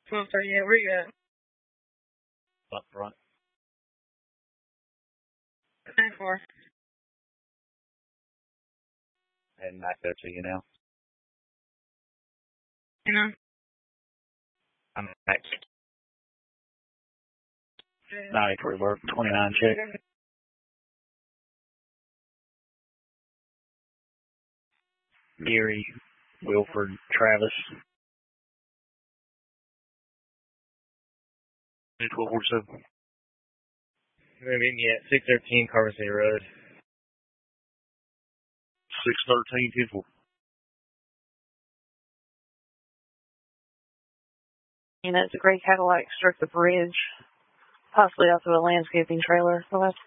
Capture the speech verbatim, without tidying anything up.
twelve thirty-eight, where you at? Up front. nine four. Heading back there to you now. You know? I'm back. ninety-three work, twenty-nine check. Gary, Wilford, Travis. twelve forty-seven. You're going to meet me at six thirteen Carver City Road. six thirteen, ten four. And it's a gray Cadillac struck the bridge, possibly off of a landscaping trailer. So that's